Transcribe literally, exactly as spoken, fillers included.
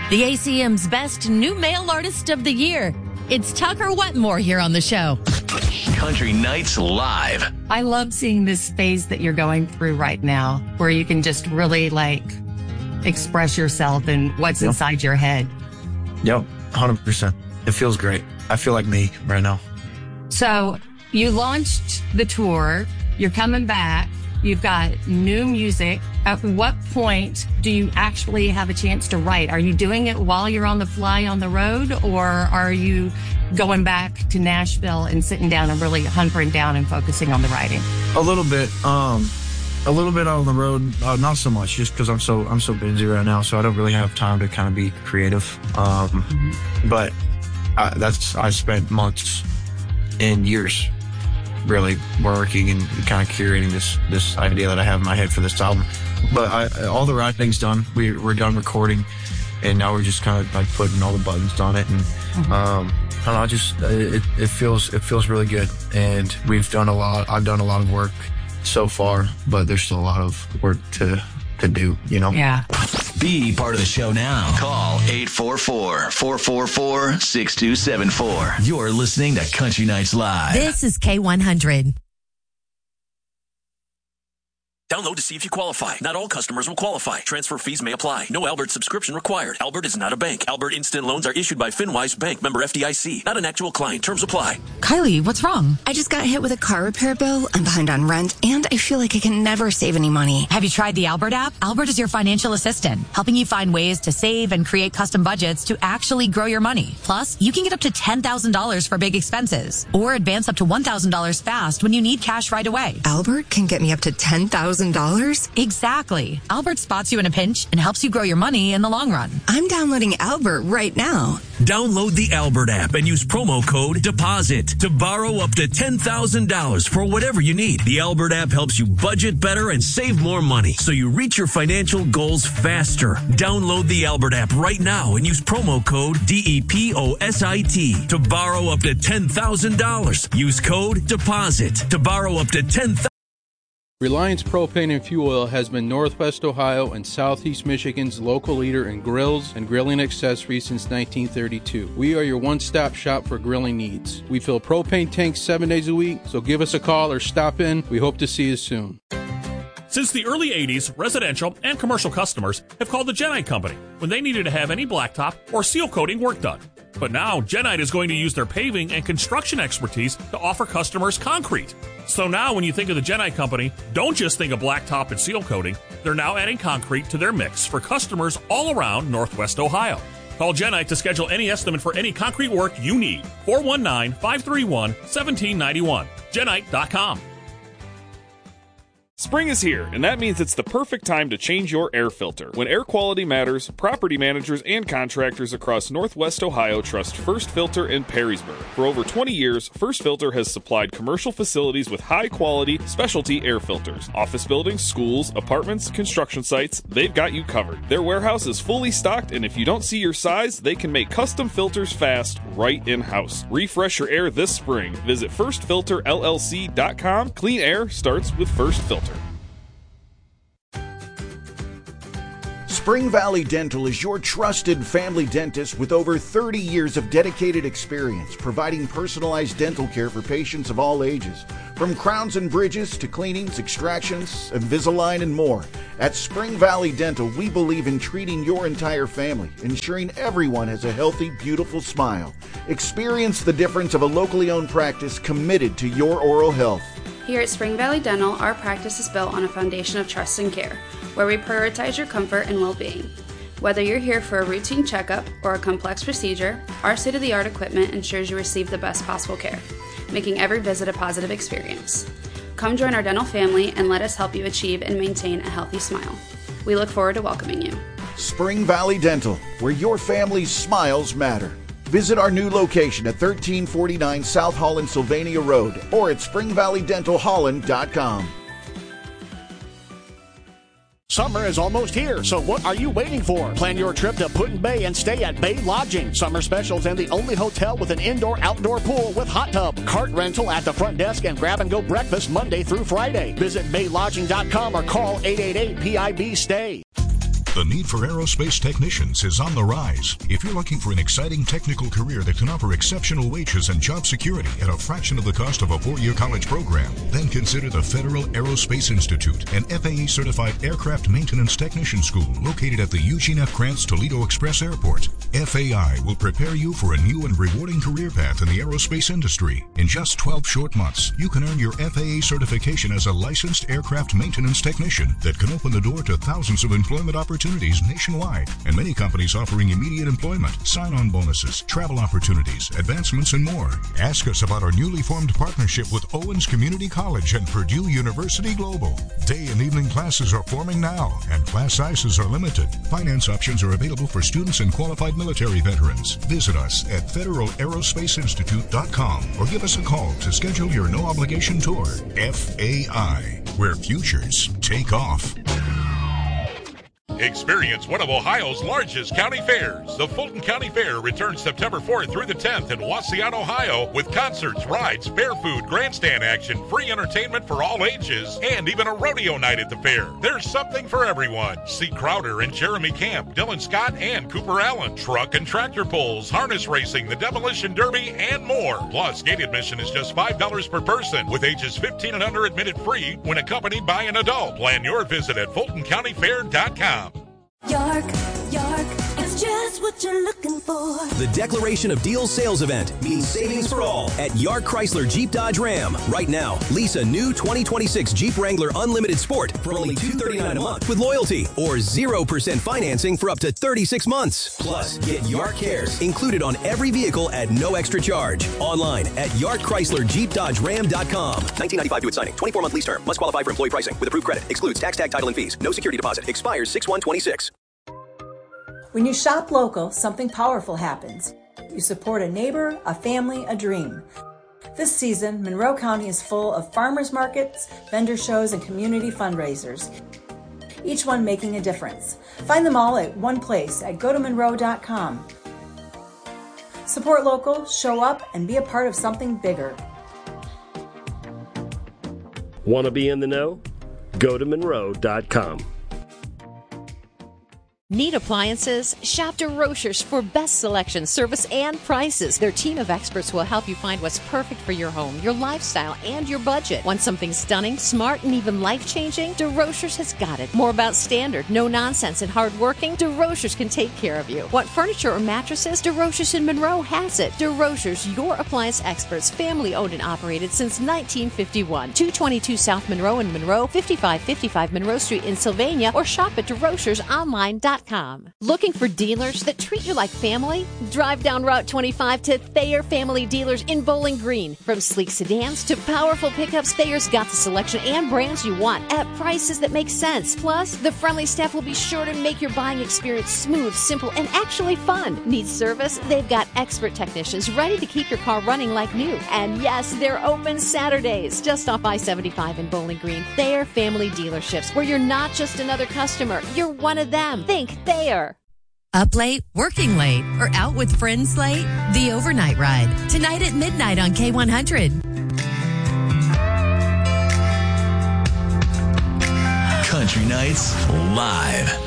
the A C M's best new male artist of the year. It's Tucker Wetmore here on the show. Country Nights Live. I love seeing this phase that you're going through right now, where you can just really like express yourself and what's yep. inside your head. Yep, one hundred percent. It feels great. I feel like me right now. So you launched the tour. You're coming back. You've got new music. At what point do you actually have a chance to write? Are you doing it while you're on the fly on the road, or are you going back to Nashville and sitting down and really hunkering down and focusing on the writing? A little bit. Um, a little bit on the road. Uh, not so much, just because I'm so I'm so busy right now, so I don't really have time to kind of be creative. Um, mm-hmm. But I, that's I spent months and years really working and kind of curating this this idea that I have in my head for this album. But I, all the writing's done. We, we're done recording, and now we're just kind of like putting all the buttons on it. And mm-hmm. um, I don't know, I just it, it feels it feels really good. And we've done a lot. I've done a lot of work so far, but there's still a lot of work to to do. You know. Yeah. Be part of the show now. Call eight four four, four four four, six two seven four. You're listening to Country Nights Live. This is K one hundred. Download to see if you qualify. Not all customers will qualify. Transfer fees may apply. No Albert subscription required. Albert is not a bank. Albert Instant Loans are issued by FinWise Bank, member F D I C. Not an actual client. Terms apply. Kylie, what's wrong? I just got hit with a car repair bill. I'm behind on rent, and I feel like I can never save any money. Have you tried the Albert app? Albert is your financial assistant, helping you find ways to save and create custom budgets to actually grow your money. Plus, you can get up to ten thousand dollars for big expenses, or advance up to one thousand dollars fast when you need cash right away. Albert can get me up to ten thousand dollars? Exactly. Albert spots you in a pinch and helps you grow your money in the long run. I'm downloading Albert right now. Download the Albert app and use promo code DEPOSIT to borrow up to ten thousand dollars for whatever you need. The Albert app helps you budget better and save more money, so you reach your financial goals faster. Download the Albert app right now and use promo code D E P O S I T to borrow up to ten thousand dollars. Use code DEPOSIT to borrow up to ten thousand dollars. Reliance Propane and Fuel Oil has been Northwest Ohio and Southeast Michigan's local leader in grills and grilling accessories since nineteen thirty-two. We are your one-stop shop for grilling needs. We fill propane tanks seven days a week, so give us a call or stop in. We hope to see you soon. Since the early eighties, residential and commercial customers have called the Genite Company when they needed to have any blacktop or seal coating work done. But now, Genite is going to use their paving and construction expertise to offer customers concrete. So now when you think of the Genite Company, don't just think of blacktop and seal coating. They're now adding concrete to their mix for customers all around Northwest Ohio. Call Genite to schedule any estimate for any concrete work you need. four one nine, five three one, one seven nine one. Genite dot com. Spring is here, and that means it's the perfect time to change your air filter. When air quality matters, property managers and contractors across Northwest Ohio trust First Filter in Perrysburg. For over twenty years, First Filter has supplied commercial facilities with high-quality, specialty air filters. Office buildings, schools, apartments, construction sites, they've got you covered. Their warehouse is fully stocked, and if you don't see your size, they can make custom filters fast, right in-house. Refresh your air this spring. Visit first filter L L C dot com. Clean air starts with First Filter. Spring Valley Dental is your trusted family dentist with over thirty years of dedicated experience providing personalized dental care for patients of all ages. From crowns and bridges to cleanings, extractions, Invisalign, and more. At Spring Valley Dental, we believe in treating your entire family, ensuring everyone has a healthy, beautiful smile. Experience the difference of a locally owned practice committed to your oral health. Here at Spring Valley Dental, our practice is built on a foundation of trust and care, where we prioritize your comfort and well-being. Whether you're here for a routine checkup or a complex procedure, our state-of-the-art equipment ensures you receive the best possible care, making every visit a positive experience. Come join our dental family and let us help you achieve and maintain a healthy smile. We look forward to welcoming you. Spring Valley Dental, where your family's smiles matter. Visit our new location at thirteen forty-nine South Holland Sylvania Road or at spring valley dental holland dot com. Summer is almost here, so what are you waiting for? Plan your trip to Put in Bay and stay at Bay Lodging. Summer specials and the only hotel with an indoor-outdoor pool with hot tub. Cart rental at the front desk and grab-and-go breakfast Monday through Friday. Visit bay lodging dot com or call eight eight eight P I B stay. The need for aerospace technicians is on the rise. If you're looking for an exciting technical career that can offer exceptional wages and job security at a fraction of the cost of a four-year college program, then consider the Federal Aerospace Institute, an F A A-certified aircraft maintenance technician school located at the Eugene F. Krantz Toledo Express Airport. F A I will prepare you for a new and rewarding career path in the aerospace industry. In just twelve short months, you can earn your F A A certification as a licensed aircraft maintenance technician that can open the door to thousands of employment opportunities nationwide, and many companies offering immediate employment, sign-on bonuses, travel opportunities, advancements, and more. Ask us about our newly formed partnership with Owens Community College and Purdue University Global. Day and evening classes are forming now, and class sizes are limited. Finance options are available for students and qualified military veterans. Visit us at federal aerospace institute dot com or give us a call to schedule your no-obligation tour. F A I, where futures take off. Experience one of Ohio's largest county fairs. The Fulton County Fair returns September fourth through the tenth in Wauseon, Ohio, with concerts, rides, fair food, grandstand action, free entertainment for all ages, and even a rodeo night at the fair. There's something for everyone. See Crowder and Jeremy Camp, Dylan Scott and Cooper Allen, truck and tractor pulls, harness racing, the Demolition Derby, and more. Plus, gate admission is just five dollars per person, with ages fifteen and under admitted free when accompanied by an adult. Plan your visit at fulton county fair dot com. York, York, it's just what you're looking for. The Declaration of Deals sales event means savings for all at York Chrysler Jeep Dodge Ram. Right now, lease a new twenty twenty-six Jeep Wrangler Unlimited Sport for only two hundred thirty-nine dollars a month with loyalty, or zero percent financing for up to thirty-six months. Plus, get York Cares included on every vehicle at no extra charge. Online at york chrysler jeep dodge ram dot com. nineteen ninety-five due at signing. twenty-four month lease term. Must qualify for employee pricing with approved credit. Excludes tax, tag, title, and fees. No security deposit. Expires six one twenty-six. When you shop local, something powerful happens. You support a neighbor, a family, a dream. This season, Monroe County is full of farmers markets, vendor shows, and community fundraisers, each one making a difference. Find them all at one place at go to monroe dot com. Support local, show up, and be a part of something bigger. Want to be in the know? go to monroe dot com. Need appliances? Shop DeRochers for best selection, service, and prices. Their team of experts will help you find what's perfect for your home, your lifestyle, and your budget. Want something stunning, smart, and even life-changing? DeRochers has got it. More about standard, no nonsense, and hardworking? DeRochers can take care of you. Want furniture or mattresses? DeRochers in Monroe has it. DeRochers, your appliance experts, family owned and operated since nineteen fifty-one. two twenty-two South Monroe in Monroe, fifty-five fifty-five Monroe Street in Sylvania, or shop at DeRochers online dot com. Looking for dealers that treat you like family? Drive down Route twenty-five to Thayer Family Dealers in Bowling Green. From sleek sedans to powerful pickups, Thayer's got the selection and brands you want at prices that make sense. Plus, the friendly staff will be sure to make your buying experience smooth, simple, and actually fun. Need service? They've got expert technicians ready to keep your car running like new. And yes, they're open Saturdays. Just off I seventy-five in Bowling Green. Thayer Family Dealerships, where you're not just another customer, you're one of them. Think Thayer. Up late, working late, or out with friends late? The Overnight Ride. Tonight at midnight on K one hundred. Country Nights Live.